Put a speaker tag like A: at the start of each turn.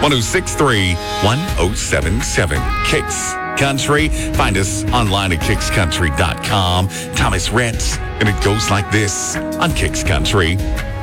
A: 1063 1077. Kicks Country. Find us online at kickscountry.com. Thomas Rhett, and it goes like this on Kicks Country.